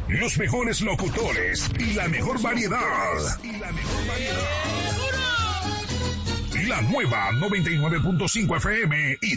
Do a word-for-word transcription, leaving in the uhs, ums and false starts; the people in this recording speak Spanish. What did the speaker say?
los mejores locutores y la mejor variedad. Y la mejor variedad. La nueva noventa y nueve punto cinco F M y